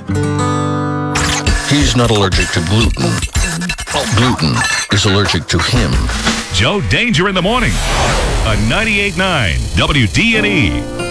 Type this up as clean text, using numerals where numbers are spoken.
He's not allergic to gluten. Gluten is allergic to him. Joe Danger in the morning on 98.9 WDNE.